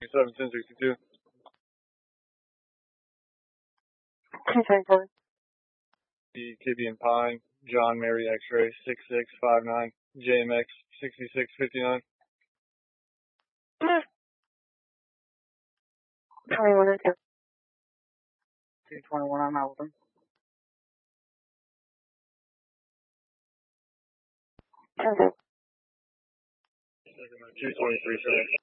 1062. 224. The Kibbe and Pine, John Mary X-ray 6659, JMX 6659. 2102. 221 on Alton. 10-2. 223,